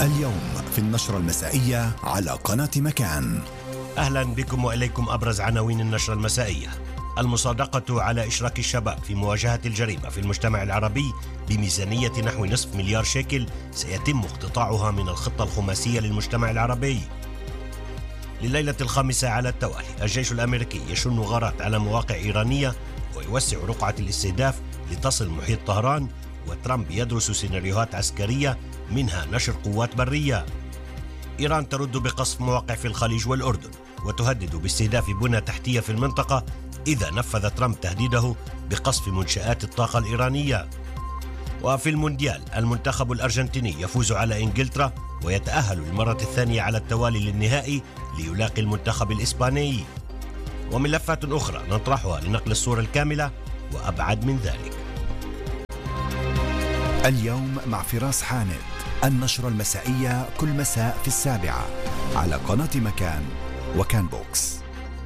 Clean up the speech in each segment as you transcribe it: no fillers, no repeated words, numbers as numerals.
اليوم في النشرة المسائية على قناة مكان. أهلا بكم وإليكم أبرز عناوين النشرة المسائية. المصادقة على إشراك الشباب في مواجهة الجريمة في المجتمع العربي بميزانية نحو نصف مليار شيكل سيتم اقتطاعها من الخطة الخماسية للمجتمع العربي. لليلة الخامسة على التوالي الجيش الأمريكي يشن غارات على مواقع إيرانية ويوسع رقعة الاستهداف لتصل محيط طهران، وترامب يدرس سيناريوهات عسكرية منها نشر قوات برية. إيران ترد بقصف مواقع في الخليج والأردن وتهدد باستهداف بنى تحتية في المنطقة إذا نفذ ترامب تهديده بقصف منشآت الطاقة الإيرانية. وفي المونديال المنتخب الأرجنتيني يفوز على إنجلترا ويتأهل للمرة الثانية على التوالي للنهائي ليلاقي المنتخب الإسباني. وملفات أخرى نطرحها لنقل الصورة الكاملة وأبعد من ذلك. اليوم مع فراس حامد، النشرة المسائية كل مساء في 7 على قناة مكان وكان بوكس.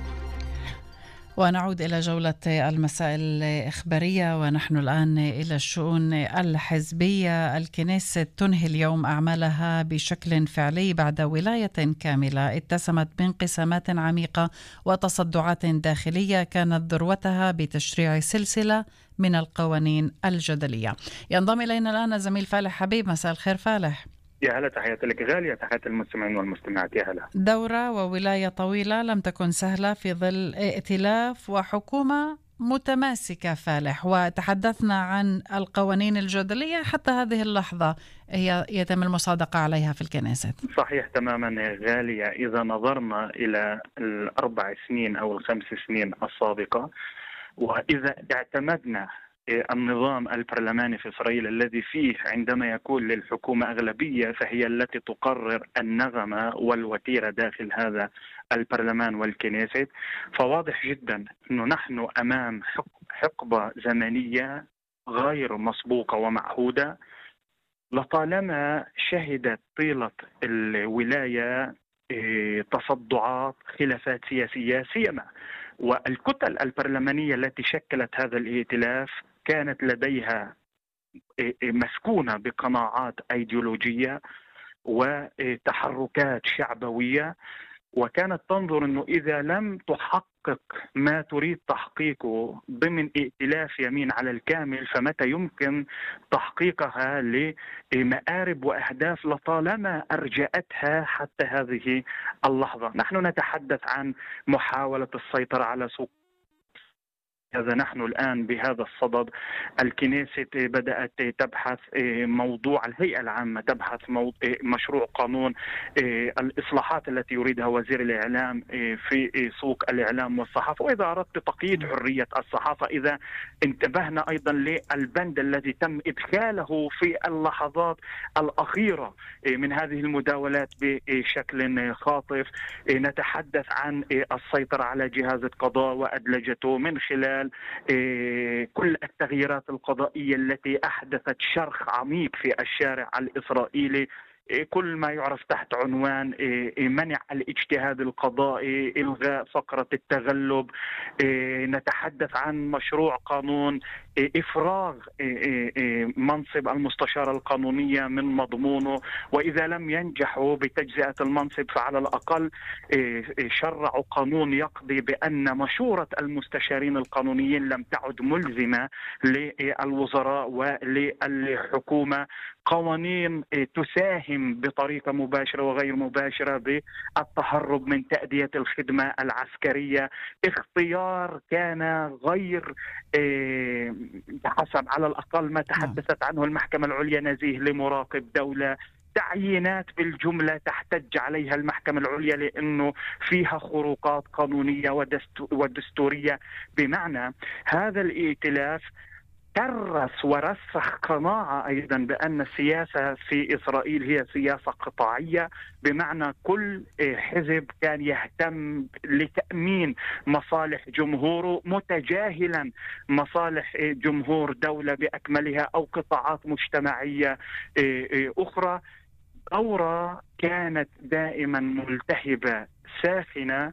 ونعود إلى جولة المساء الإخبارية، ونحن الآن إلى الشؤون الحزبية. الكنيسة تنهي اليوم أعمالها بشكل فعلي بعد ولاية كاملة اتسمت بانقسامات عميقة وتصدعات داخلية كانت ذروتها بتشريع سلسلة من القوانين الجدلية. ينضم إلينا الآن زميل فالح حبيب. مساء الخير فالح. يا هلا، تحياتي لك غالية، تحياتي المستمعين والمستمعات. يا هلا. دورة وولاية طويلة لم تكن سهلة في ظل ائتلاف وحكومة متماسكة فالح، وتحدثنا عن القوانين الجدلية حتى هذه اللحظة هي يتم المصادقة عليها في الكنيسة. صحيح تماما يا غالية. إذا نظرنا إلى 4 سنين أو 5 سنين السابقة، وإذا اعتمدنا النظام البرلماني في إسرائيل الذي فيه عندما يكون للحكومة أغلبية فهي التي تقرر النغمة والوتيرة داخل هذا البرلمان والكنيسة، فواضح جدا أنه نحن أمام حقبة زمنية غير مسبوقة ومعهودة. لطالما شهدت طيلة الولاية تصدعات، خلافات سياسية، سيما والكتل البرلمانية التي شكلت هذا الائتلاف كانت لديها مسكونة بقناعات أيديولوجية وتحركات شعبوية، وكانت تنظر أنه إذا لم تحقق ما تريد تحقيقه ضمن ائتلاف يمين على الكامل فمتى يمكن تحقيقها لمآرب وأهداف لطالما أرجأتها حتى هذه اللحظة. نحن نتحدث عن محاولة السيطرة على سوق. هذا نحن الآن بهذا الصدد. الكنيسة بدأت تبحث موضوع، الهيئة العامة تبحث مشروع قانون الإصلاحات التي يريدها وزير الإعلام في سوق الإعلام والصحافة، وإذا أردت تقييد حرية الصحافة. إذا انتبهنا أيضا للبند الذي تم إدخاله في اللحظات الأخيرة من هذه المداولات بشكل خاطف، نتحدث عن السيطرة على جهاز القضاء وأدلجته من خلال كل التغييرات القضائية التي أحدثت شرخ عميق في الشارع الإسرائيلي، كل ما يعرف تحت عنوان منع الاجتهاد القضائي، إلغاء فقرة التغلب. نتحدث عن مشروع قانون إفراغ منصب المستشارة القانونية من مضمونه، وإذا لم ينجحوا بتجزئة المنصب فعلى الأقل شرعوا قانون يقضي بأن مشورة المستشارين القانونيين لم تعد ملزمة للوزراء وللحكومة. قوانين تساهم بطريقة مباشرة وغير مباشرة بالتهرب من تأدية الخدمة العسكرية. اختيار كان غير حسب على الأقل ما تحدثت عنه المحكمة العليا نزيه لمراقب دولة. تعيينات بالجملة تحتج عليها المحكمة العليا لأنه فيها خروقات قانونية ودستورية. بمعنى هذا الائتلاف كرس ورسخ قناعة أيضا بأن السياسة في إسرائيل هي سياسة قطاعية، بمعنى كل حزب كان يهتم لتأمين مصالح جمهوره متجاهلا مصالح جمهور دولة بأكملها أو قطاعات مجتمعية أخرى. دورة كانت دائما ملتهبة ساخنة،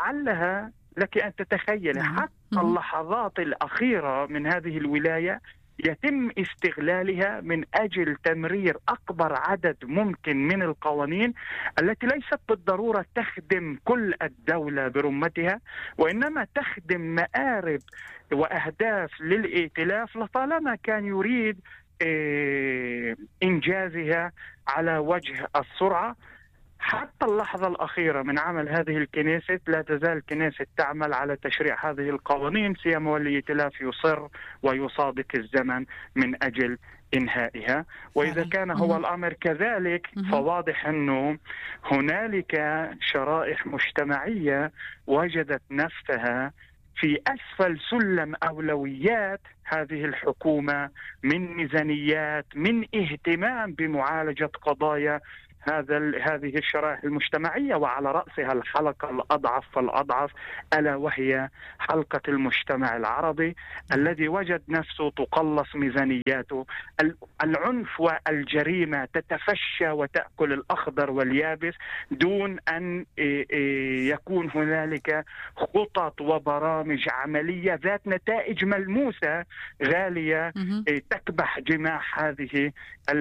ولعلها لك أن تتخيل حتى اللحظات الأخيرة من هذه الولاية يتم استغلالها من أجل تمرير أكبر عدد ممكن من القوانين التي ليست بالضرورة تخدم كل الدولة برمتها، وإنما تخدم مآرب وأهداف للائتلاف لطالما كان يريد إنجازها على وجه السرعة. حتى اللحظة الأخيرة من عمل هذه الكنيسة لا تزال الكنيسة تعمل على تشريع هذه القوانين، سيما والائتلاف يصر ويصادق الزمن من أجل إنهائها. وإذا كان هو الأمر كذلك فواضح أنه هنالك شرائح مجتمعية وجدت نفسها في أسفل سلم أولويات هذه الحكومة من ميزانيات، من اهتمام بمعالجة قضايا هذه الشرائح المجتمعية، وعلى رأسها الحلقة الأضعف فالأضعف، ألا وهي حلقة المجتمع العربي الذي وجد نفسه تقلص ميزانياته. العنف والجريمة تتفشى وتأكل الأخضر واليابس دون أن يكون هنالك خطط وبرامج عملية ذات نتائج ملموسة غالية تكبح جماح هذه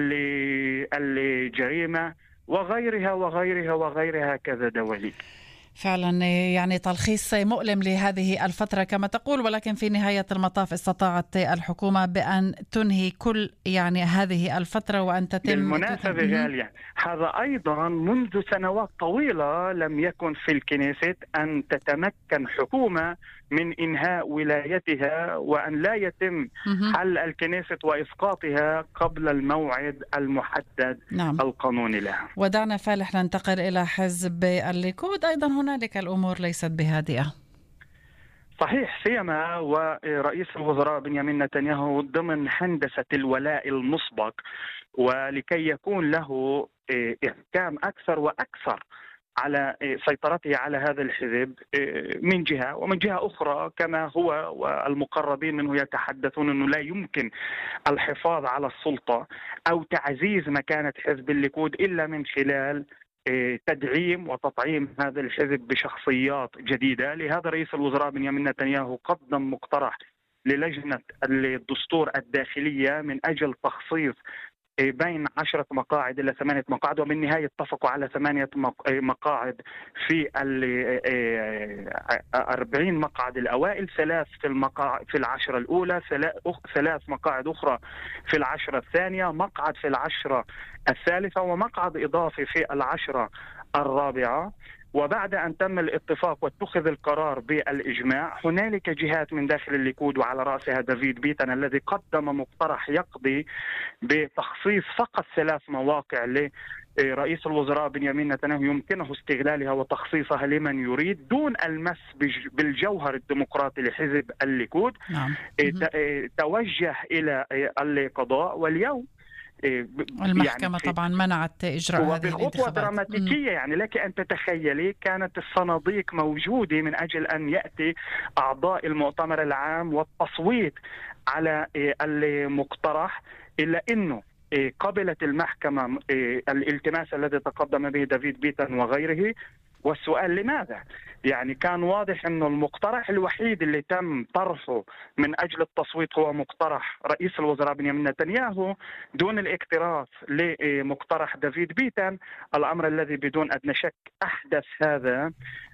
الجريمة وغيرها كذا دولي. فعلا يعني تلخيص مؤلم لهذه الفترة كما تقول، ولكن في نهاية المطاف استطاعت الحكومة بأن تنهي كل يعني هذه الفترة وأن تتم. بالمناسبة غالية، هذا أيضا منذ سنوات طويلة لم يكن في الكنيسة أن تتمكن حكومة من إنهاء ولايتها وأن لا يتم حل الكنيسة وإسقاطها قبل الموعد المحدد القانوني لها. ودعنا فالح ننتقل إلى حزب الليكود، أيضا هنالك الأمور ليست بهادئة. صحيح، سيما ورئيس الوزراء بنيامين نتنياهو ضمن هندسة الولاء المسبق، ولكي يكون له إحكام أكثر وأكثر على سيطرته على هذا الحزب من جهة، ومن جهة أخرى كما هو والمقربين منه يتحدثون أنه لا يمكن الحفاظ على السلطة أو تعزيز مكانة حزب الليكود إلا من خلال تدعيم وتطعيم هذا الحزب بشخصيات جديدة. لهذا رئيس الوزراء بنيامين نتنياهو قدم مقترح للجنة الدستور الداخلية من أجل تخصيص بين 10 مقاعد إلى 8 مقاعد، ومن النهاية اتفقوا على 8 مقاعد في 40 مقعد الأوائل، 3 في العشرة الأولى، 3 مقاعد أخرى في العشرة الثانية، مقعد في العشرة الثالثة، ومقعد إضافي في العشرة الرابعة. وبعد أن تم الاتفاق واتخذ القرار بالإجماع، هنالك جهات من داخل الليكود وعلى رأسها دافيد بيتن الذي قدم مقترح يقضي بتخصيص فقط 3 مواقع لرئيس الوزراء بنيامين نتنياهو يمكنه استغلالها وتخصيصها لمن يريد دون المس بالجوهر الديمقراطي لحزب الليكود. توجه إلى القضاء، واليوم المحكمة يعني طبعا منعت إجراء هذه الانتخابات بخطوة دراماتيكية. يعني لك أن تتخيلي كانت الصناديق موجودة من أجل أن يأتي أعضاء المؤتمر العام والتصويت على المقترح، إلا أنه قبلت المحكمة الالتماس الذي تقدم به دافيد بيتن وغيره. والسؤال لماذا؟ يعني كان واضح أنه المقترح الوحيد اللي تم طرحه من أجل التصويت هو مقترح رئيس الوزراء بنيامين نتنياهو دون الاكتراث لمقترح دافيد بيتن، الأمر الذي بدون أدنى شك أحدث هذا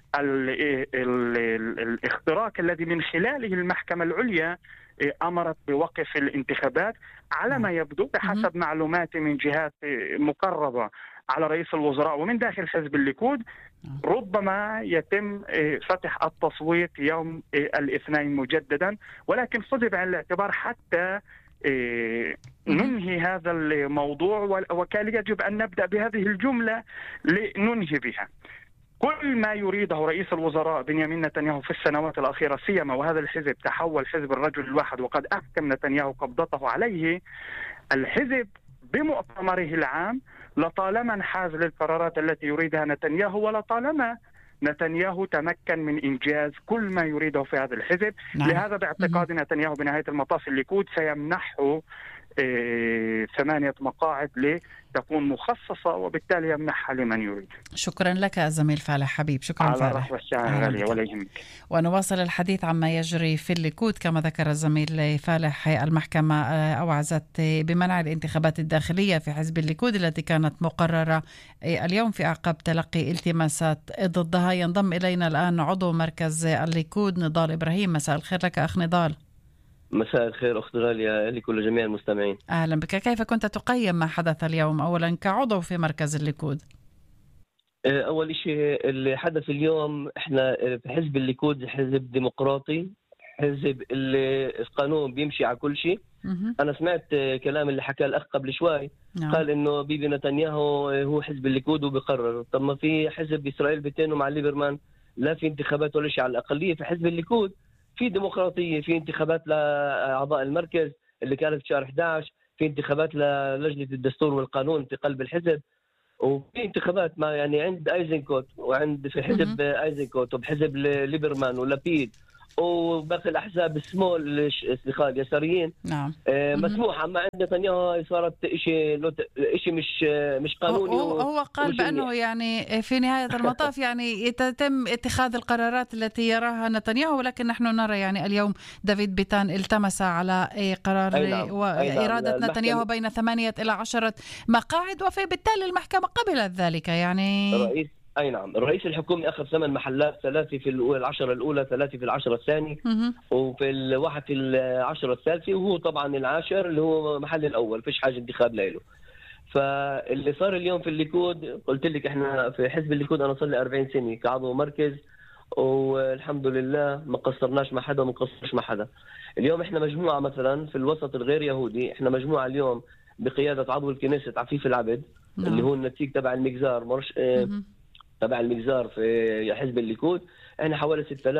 الاختراق الذي من خلاله المحكمة العليا أمرت بوقف الانتخابات على ما يبدو بحسب معلوماتي من جهات مقربة على رئيس الوزراء ومن داخل حزب الليكود. ربما يتم فتح التصويت يوم الاثنين مجددا، ولكن خذ بعين الاعتبار حتى ننهي هذا الموضوع، وكان يجب أن نبدأ بهذه الجملة لننهي بها. كل ما يريده رئيس الوزراء بنيامين نتنياهو في السنوات الأخيرة، سيما وهذا الحزب تحول حزب الرجل الواحد وقد أحكم نتنياهو قبضته عليه، الحزب بمؤتمره العام لطالما انحاز للقرارات التي يريدها نتنياهو، ولطالما نتنياهو تمكن من إنجاز كل ما يريده في هذا الحزب. لهذا باعتقاد نتنياهو بنهاية المطاف الليكود سيمنحه 8 مقاعد لتكون مخصصة، وبالتالي يمنحها لمن يريد. شكرا لك الزميل فالح حبيب. شكرا على فالح. رحب الساعة غالية ولا يهمك. ونواصل الحديث عما يجري في الليكود. كما ذكر الزميل فالح، المحكمة أوعزت بمنع الانتخابات الداخلية في حزب الليكود التي كانت مقررة اليوم في أعقاب تلقي التماسات ضدها. ينضم إلينا الآن عضو مركز الليكود نضال إبراهيم. مساء الخير لك أخ نضال. مساء الخير أخت غالية لكل جميع المستمعين. أهلا بك. كيف كنت تقيم ما حدث اليوم أولا كعضو في مركز الليكود؟ أول شيء اللي حدث اليوم، إحنا في حزب الليكود حزب ديمقراطي، حزب اللي القانون بيمشي على كل شيء. أنا سمعت كلام اللي حكى الأخ قبل شوي. قال إنه بيبي نتنياهو هو حزب الليكود وبيقرر. طب ما في حزب إسرائيل بيتينو مع ليبرمان لا في انتخابات ولا شيء على الأقلية. في حزب الليكود في ديمقراطية، في انتخابات لأعضاء المركز اللي كانت في شهر 11، في انتخابات للجنة الدستور والقانون في قلب الحزب، وفي انتخابات ما يعني عند ايزنكوت وعند في حزب ايزنكوت وبحزب ليبرمان ولابيد وباقي الاحزاب السمول الاصدقاء اليساريين. نعم. مسموح. اما عند نتنياهو صارت شيء مش قانوني. هو قال بانه يعني في نهايه المطاف يعني يتم اتخاذ القرارات التي يراها نتنياهو، ولكن نحن نرى يعني اليوم دافيد بيتان التمس على قرار واراده نتنياهو بين 8 إلى 10 مقاعد، وبالتالي المحكمه قبلت ذلك. يعني نعم، الرئيس الحكومي أخذ 8 محلات، 3 في العشرة الأولى، 3 في العشرة الثانية، وفي الواحد في العشرة الثالثة، وهو طبعا العاشر اللي هو محل الأول، فيش حاجة انتخاب له. فاللي صار اليوم في الليكود، قلت لك إحنا في حزب الليكود أنا صار لي 40 سنة كعضو مركز، والحمد لله ما قصرناش مع حدا وما قصرش مع حدا. اليوم إحنا مجموعة مثلا في الوسط الغير يهودي، إحنا مجموعة اليوم بقيادة عضو الكنيسة عفيف العبد اللي هو النتيج تبع المجزار تبع المجزار في حزب الليكود. احنا حوالي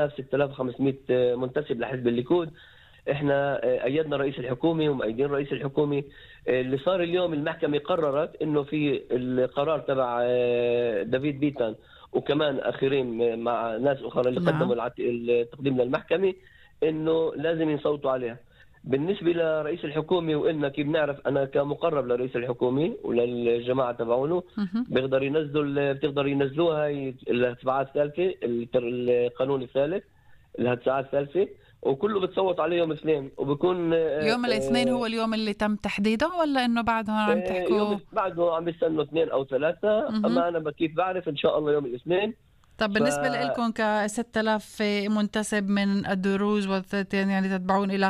6500 منتسب لحزب الليكود. احنا ايدنا رئيس الحكومي ومؤيدين رئيس الحكومي. اللي صار اليوم المحكمة قررت انه في القرار تبع دافيد بيتان وكمان اخرين مع ناس اخرى اللي قدموا التقديم للمحكمة انه لازم يصوتوا عليها. بالنسبة لرئيس الحكومي وإننا كيف بنعرف أنا كمقرب لرئيس الحكومي وللجماعة تبعونه بتقدر ينزلوها الاتباعات الثالثة، القانون الثالث الاتباعات الثالثة، وكله بتصوت عليه يوم الاثنين. وبكون يوم الاثنين هو اليوم اللي تم تحديده ولا إنه بعده عم تحكوا؟ بعده عم بيستنوا 2 أو 3. أما أنا كيف بعرف إن شاء الله يوم الاثنين. طب بالنسبة لكم ك6000 منتسب من الدروز يعني تتبعون إلى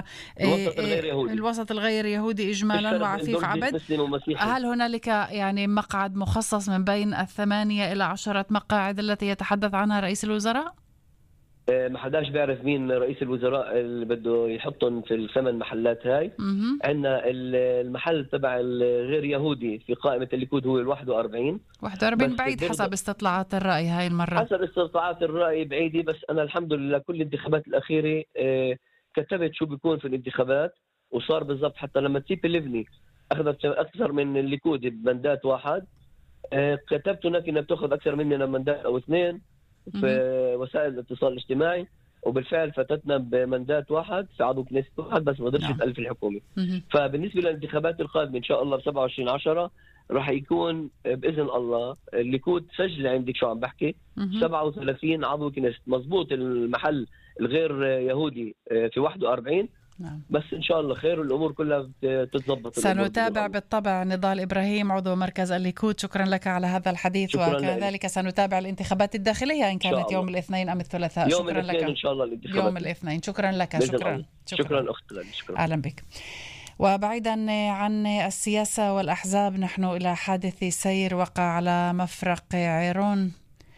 الوسط الغير يهودي إجمالا وعفيف عبد، هل هنالك يعني مقعد مخصص من بين 8 إلى 10 مقاعد التي يتحدث عنها رئيس الوزراء؟ ما حداش بيعرف مين رئيس الوزراء اللي بده يحطهم في الثمان محلات هاي. عندنا المحل تبع الغير يهودي في قائمة الليكود هو 41 بعيد حسب استطلاعات الرأي هاي المرة. حسب استطلاعات الرأي بعيدة، بس أنا الحمد لله كل الانتخابات الأخيرة كتبت شو بيكون في الانتخابات، وصار بالضبط حتى لما تيبي ليفني أخذت أكثر من الليكود بمندات واحد، كتبت هناك إنها بتأخذ أكثر مننا مندات أو 2 في وسائل الاتصال الاجتماعي، وبالفعل فتتنا بمندات واحد في عضو كنيسة واحد بس ما قدرش يتألف الحكومة. فبالنسبة للانتخابات القادمة إن شاء الله ب27/10 راح يكون بإذن الله الليكود سجل عندك شو عم بحكي 37 عضو كنيسة. مزبوط المحل الغير يهودي في 41. بس إن شاء الله خير والأمور كلها تتضبط. سنتابع بالطبع. نضال إبراهيم عضو مركز الليكود، شكرا لك على هذا الحديث، وكذلك سنتابع الانتخابات الداخلية إن كانت يوم الاثنين أم الثلاثاء. شكرا لك إن شاء الله يوم الاثنين. شكرا لك. شكرا أختي. شكرا. أهلا بك. وبعيدا عن السياسة والأحزاب، نحن إلى حادث سير وقع على مفرق عيرون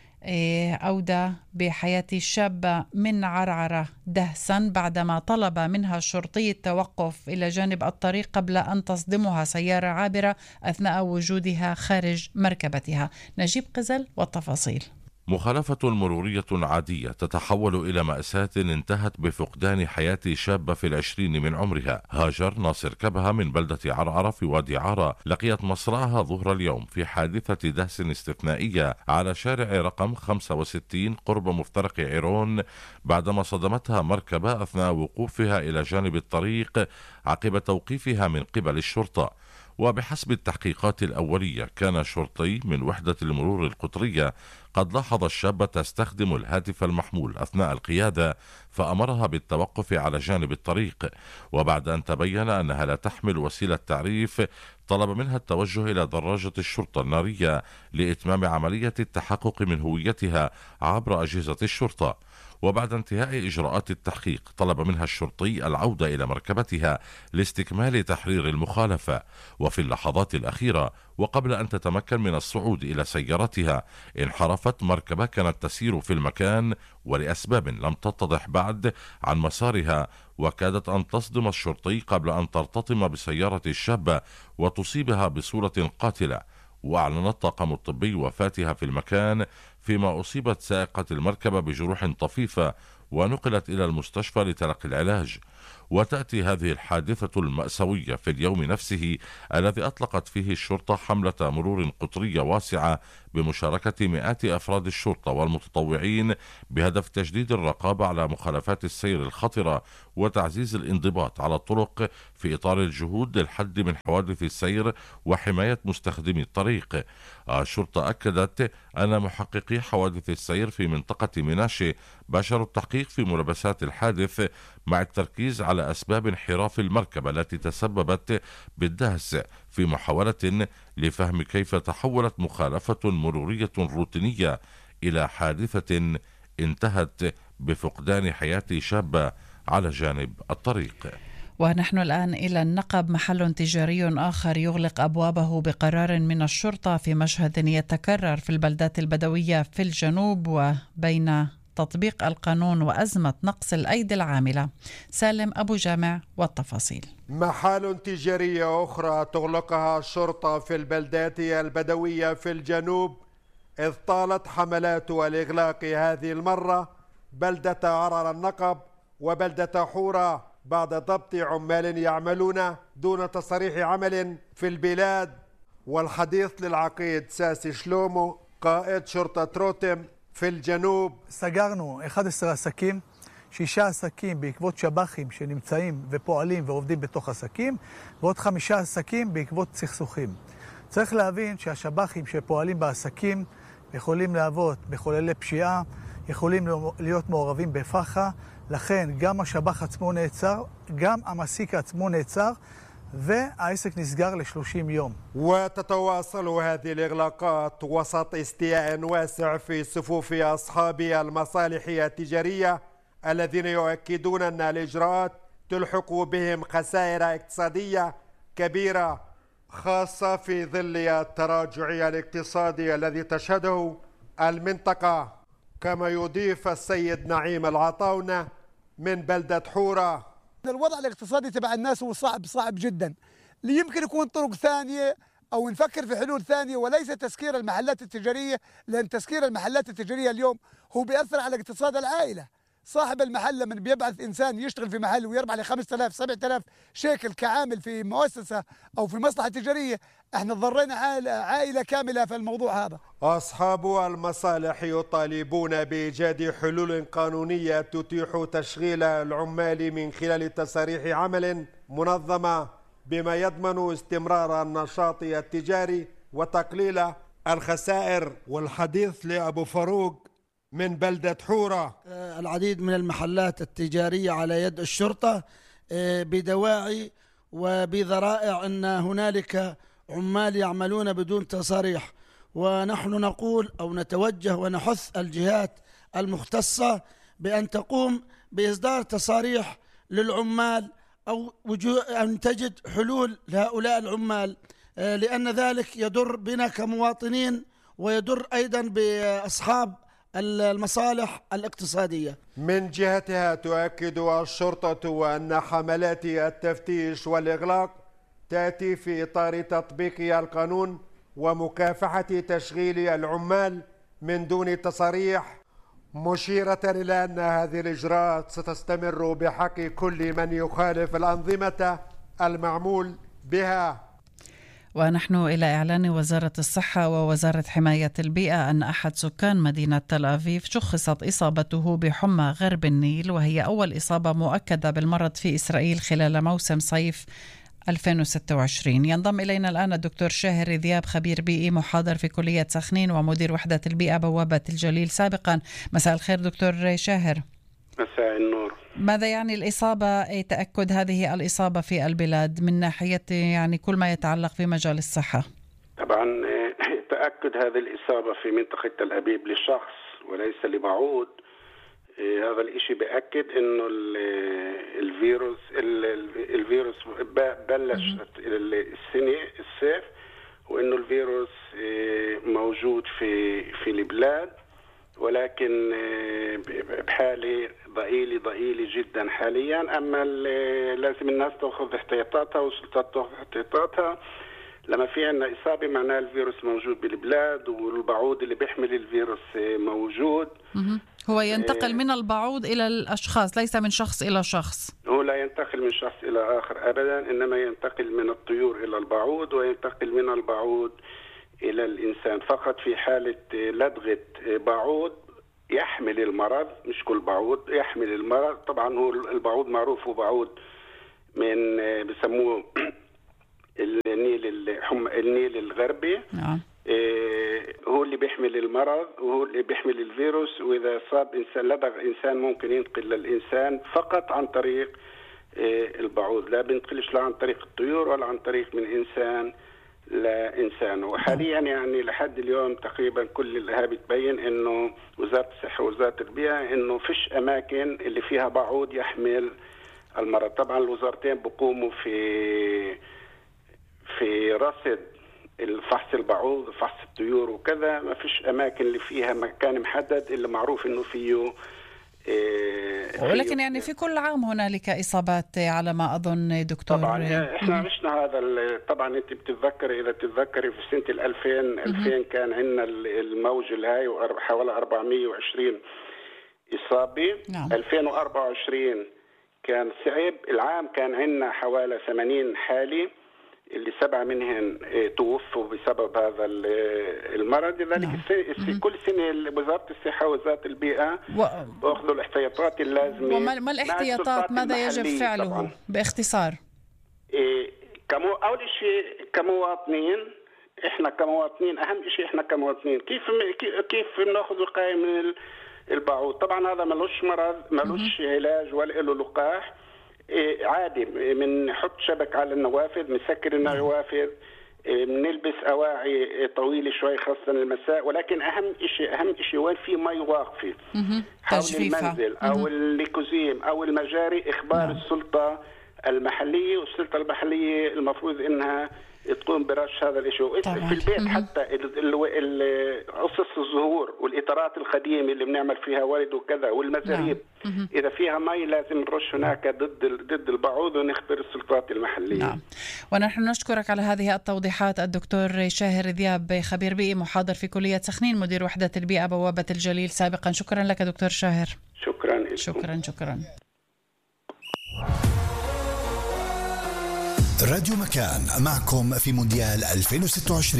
أودى بحياة شابة من عرعرة دهسا بعدما طلب منها الشرطي التوقف إلى جانب الطريق قبل أن تصدمها سيارة عابرة أثناء وجودها خارج مركبتها. نجيب قزل والتفاصيل. مخالفة مرورية عادية تتحول إلى مأساة انتهت بفقدان حياة شابة في 20 من عمرها. هاجر ناصر كبهة من بلدة عرعرة في وادي عارة لقيت مصرعها ظهر اليوم في حادثة دهس استثنائية على شارع رقم 65 قرب مفترق عيرون بعدما صدمتها مركبة أثناء وقوفها إلى جانب الطريق عقب توقيفها من قبل الشرطة. وبحسب التحقيقات الأولية كان شرطي من وحدة المرور القطرية قد لاحظ الشابة تستخدم الهاتف المحمول أثناء القيادة فأمرها بالتوقف على جانب الطريق، وبعد أن تبين أنها لا تحمل وسيلة تعريف طلب منها التوجه إلى دراجة الشرطة النارية لإتمام عملية التحقق من هويتها عبر أجهزة الشرطة. وبعد انتهاء إجراءات التحقيق طلب منها الشرطي العودة إلى مركبتها لاستكمال تحرير المخالفة. وفي اللحظات الأخيرة وقبل أن تتمكن من الصعود إلى سيارتها انحرفت مركبة كانت تسير في المكان ولأسباب لم تتضح بعد عن مسارها، وكادت أن تصدم الشرطي قبل أن ترتطم بسيارة الشابة وتصيبها بصورة قاتلة. وأعلن الطاقم الطبي وفاتها في المكان، فيما أصيبت سائقة المركبة بجروح طفيفة ونقلت إلى المستشفى لتلقي العلاج. وتأتي هذه الحادثة المأساوية في اليوم نفسه الذي أطلقت فيه الشرطة حملة مرور قطرية واسعة بمشاركة مئات أفراد الشرطة والمتطوعين بهدف تجديد الرقابة على مخالفات السير الخطرة وتعزيز الانضباط على الطرق في إطار الجهود للحد من حوادث السير وحماية مستخدمي الطريق. الشرطة أكدت أن محققي حوادث السير في منطقة مناشي باشروا التحقيق في ملابسات الحادث مع التركيز على أسباب انحراف المركبة التي تسببت بالدهس في محاولة لفهم كيف تحولت مخالفة مرورية روتينية إلى حادثة انتهت بفقدان حياة شابة على جانب الطريق. ونحن الآن إلى النقب. محل تجاري آخر يغلق أبوابه بقرار من الشرطة في مشهد يتكرر في البلدات البدوية في الجنوب وبين تطبيق القانون وأزمة نقص الأيدي العاملة. سالم أبو جامع والتفاصيل. محال تجارية أخرى تغلقها الشرطة في البلدات البدوية في الجنوب، إذ طالت حملات الإغلاق هذه المرة بلدة عرعر النقب وبلدة حورة بعد ضبط عمال يعملون دون تصريح عمل في البلاد. والحديث للعقيد ساسي شلومو قائد شرطة روتم في الجنوب. סגרנו 11 עסקים, 6 עסקים בעקבות שב"חים שנמצאים ופועלים ועובדים בתוך עסקים, ועוד 5 עסקים בעקבות סכסוכים. צריך להבין שהשב"חים שפועלים בעסקים יכולים להוות מחוללי פשיעה, יכולים להיות מעורבים בפח"ע, לכן גם השב"ח עצמו נעצר, גם המעסיק עצמו נעצר, והעסק נסגר ל30 يوم. وتتواصل هذه الإغلاقات وسط استياء واسع في صفوف أصحاب المصالح التجارية الذين يؤكدون أن الإجراءات تلحق بهم خسائر اقتصادية كبيرة، خاصة في ظل التراجع الاقتصادي الذي تشهده المنطقة. كما يضيف السيد نعيم العطاونة من بلدة حورة: الوضع الاقتصادي تبع الناس هو صعب جدا، يمكن يكون طرق ثانية أو نفكر في حلول ثانية وليس تسكير المحلات التجارية، لأن تسكير المحلات التجارية اليوم هو بيأثر على اقتصاد العائلة. صاحب المحل لما بيبعث إنسان يشتغل في محل ويربح ل 5000 7000 شيكل كعامل في مؤسسة أو في مصلحة تجارية، احنا ضرينا عائلة كاملة في الموضوع هذا. أصحاب المصالح يطالبون بإيجاد حلول قانونية تتيح تشغيل العمال من خلال تصاريح عمل منظمة بما يضمن استمرار النشاط التجاري وتقليل الخسائر. والحديث لأبو فاروق من بلدة حورة: العديد من المحلات التجارية على يد الشرطة بدواعي وبذرائع أن هنالك عمال يعملون بدون تصاريح، ونحن نقول أو نتوجه ونحث الجهات المختصة بأن تقوم بإصدار تصاريح للعمال أو أن تجد حلول لهؤلاء العمال، لأن ذلك يضر بنا كمواطنين ويضر أيضا بأصحاب المصالح الاقتصادية. من جهتها تؤكد الشرطة أن حملات التفتيش والإغلاق تأتي في إطار تطبيق القانون ومكافحة تشغيل العمال من دون تصاريح، مشيرة إلى أن هذه الإجراءات ستستمر بحق كل من يخالف الأنظمة المعمول بها. ونحن إلى إعلان وزارة الصحة ووزارة حماية البيئة أن أحد سكان مدينة تل أبيب شخصت إصابته بحمى غرب النيل، وهي أول إصابة مؤكدة بالمرض في إسرائيل خلال موسم صيف 2026. ينضم إلينا الآن الدكتور شاهر ذياب، خبير بيئي محاضر في كلية سخنين ومدير وحدة البيئة بوابة الجليل سابقا. مساء الخير دكتور شاهر. مساء النور. ماذا يعني الإصابة، تأكد هذه الإصابة في البلاد من ناحية يعني كل ما يتعلق في مجال الصحة؟ طبعا تأكد هذه الإصابة في منطقة تل أبيب لشخص وليس لبعوض. هذا الإشي بأكد إنه الفيروس بلش الصيف، وإنه الفيروس موجود في البلاد، ولكن بحالة ضئيلة جدا حاليا. أما لازم الناس تأخذ احتياطاتها والسلطات تأخذ احتياطاتها. لما في عنا إصابة معناه الفيروس موجود بالبلاد، والبعوض اللي بيحمل الفيروس موجود. هو ينتقل من البعوض إلى الأشخاص، ليس من شخص إلى شخص. هو لا ينتقل من شخص إلى آخر أبدا، إنما ينتقل من الطيور إلى البعوض، وينتقل من البعوض إلى الإنسان فقط في حالة لدغة بعوض يحمل المرض. مش كل بعوض يحمل المرض. طبعا هو البعوض معروف، هو بعوض من بسموه النيل الغربي. هو اللي بيحمل المرض وهو اللي بيحمل الفيروس، وإذا صاب إنسان لدغ إنسان ممكن ينتقل للإنسان فقط عن طريق البعوض، لا بينتقلش لا عن طريق الطيور ولا عن طريق من إنسان لإنسان. وحاليا يعني لحد اليوم تقريبا كل الإهاب بتبين إنه وزارة الصحة ووزارة البيئة إنه فيش أماكن اللي فيها بعوض يحمل المرض. طبعا الوزارتين بقوموا في رصد الفحص البعوض وفحص الطيور وكذا. ما فيش أماكن اللي فيها مكان محدد اللي معروف إنه فيه. ولكن يعني في كل عام هنالك إصابات على ما أظن دكتور. طبعا احنا عشنا هذا. طبعا انت إذا تتذكري في سنة 2000 كان عندنا الموج الهاي حوالي 420 إصابة. 2024 كان صعب. العام كان عندنا حوالي 80 حالة، اللي 7 منهم توفوا بسبب هذا المرض. لذلك كل سنة وزارة الصحة ووزارة البيئة بأخذوا الاحتياطات اللازمة. وما الاحتياطات؟ ماذا يجب فعله طبعاً باختصار؟ أول شيء كمواطنين، إحنا كمواطنين أهم شيء إحنا كمواطنين كيف بناخذ وقاية من البعوض. طبعا هذا ملوش مرض، ملوش علاج ولا له لقاح. عادي بنحط شبك على النوافذ، بنسكر النوافذ، بنلبس أواعي طويلة شوي خاصة المساء. ولكن أهم شيء وين في مي واقفة حول المنزل أو الليكوزيم أو المجاري، إخبار السلطة المحلية. والسلطة المحلية المفروض إنها تقوم برش هذا الشيء في البيت. حتى قصص الزهور والإطارات القديمة اللي بنعمل فيها ورد وكذا والمزاريب، إذا فيها مي لازم نرش هناك ضد البعوض ونخبر السلطات المحلية. ونحن نشكرك على هذه التوضيحات الدكتور شاهر ذياب، خبير بيئي محاضر في كلية سخنين، مدير وحدة البيئة بوابة الجليل سابقا. شكرا لك دكتور شاهر. شكرا. راديو مكان معكم في مونديال 2026.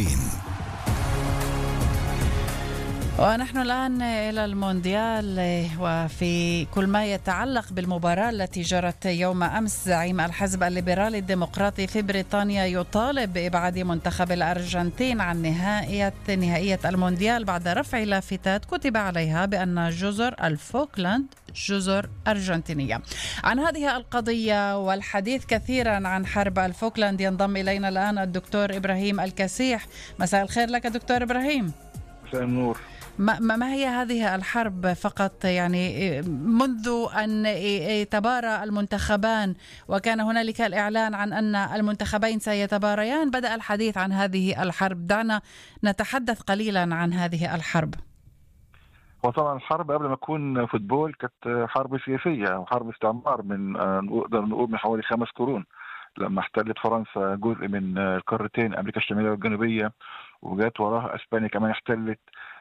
ونحن الآن إلى المونديال، وفي كل ما يتعلق بالمباراة التي جرت يوم أمس. زعيم الحزب الليبرالي الديمقراطي في بريطانيا يطالب بإبعاد منتخب الأرجنتين عن نهائية المونديال بعد رفع لافتات كتب عليها بأن جزر الفوكلاند جزر أرجنتينية. عن هذه القضية والحديث كثيرا عن حرب الفوكلاند ينضم إلينا الآن الدكتور إبراهيم الكسيح. مساء الخير لك دكتور إبراهيم. مساء النور. ما هي هذه الحرب فقط يعني منذ أن تبارى المنتخبان وكان هنالك الإعلان عن أن المنتخبين سيتباريان بدأ الحديث عن هذه الحرب. دعنا نتحدث قليلا عن هذه الحرب. وطبعا الحرب قبل ما تكون فوتبول كانت حرب سياسية وحرب استعمار نقدر نقول من حوالي 5 قرون، لما احتلت فرنسا جزء من القارتين أمريكا الشمالية والجنوبية، وجات وراها أسبانيا كمان احتلت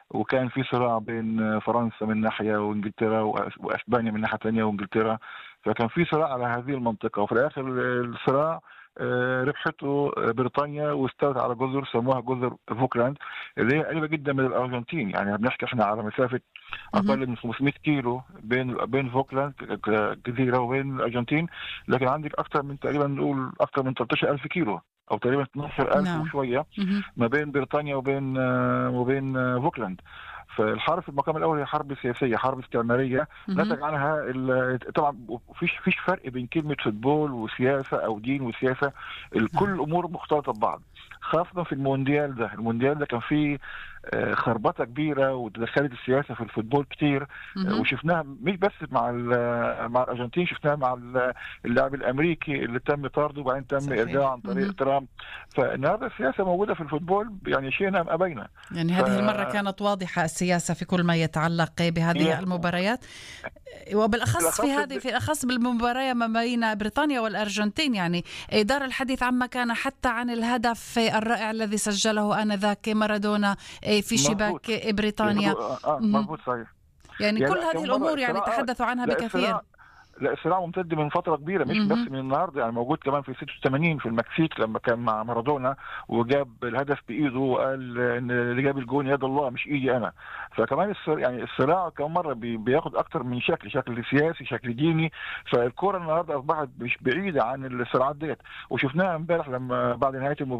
وكان في صراع بين فرنسا من ناحيه وانجلترا واسبانيا من ناحيه ثانيه وانجلترا، فكان في صراع على هذه المنطقه، وفي الاخر الصراع ربحته بريطانيا واستولت على جزر سموها جزر فوكلاند اللي هي قريبه جدا من الارجنتين. يعني بنحكي احنا على مسافه اقل من 500 كيلو بين فوكلاند جزيره وبين الارجنتين، لكن عندك اكثر من تقريبا نقول اكثر من 13,000 كيلو او تقريبا 12,000 وشويه ما بين بريطانيا وبين فوكلاند. فالحرب في المقام الاول هي حرب سياسيه، حرب استعماريه نتج عنها طبعا فيش فرق بين كلمه فوتبول وسياسه او دين وسياسه، كل الامور مختلطه ببعض، خاصه في المونديال ده. المونديال ده كان فيه خربطه كبيره ودخلت السياسه في الفوتبول كتير، وشفناها مش بس مع الارجنتين، شفناها مع اللاعب الامريكي اللي تم طرده وبعدين تم ارجاعه عن طريق ترامب. فالنهارده السياسه موجوده في الفوتبول، يعني شئنا ام ابينا. يعني هذه المره كانت واضحه السياسه في كل ما يتعلق بهذه المباريات، وبالاخص في الاخص بالمباراه ما بين بريطانيا والارجنتين. يعني دار الحديث عما كان حتى عن الهدف الرائع الذي سجله آنذاك مارادونا في شباك بريطانيا. مضبوط صحيح. يعني كل هذه الأمور يعني تحدثوا عنها بكثير. لا الصراع ممتد من فترة كبيرة، مش بس من النهاردة، يعني موجود كمان في 86 في المكسيك لما كان مع مارادونا وجاب الهدف بإيده وقال إن اللي جاب الجون يد الله مش إيدي أنا. فكمان يعني الصراع كمان مرة بياخد أكتر من شكل سياسي، شكل ديني. فالكرة النهاردة أصبحت مش بعيدة عن الصراعات ديت، وشفناها امبارح لما بعد نهاية المباراة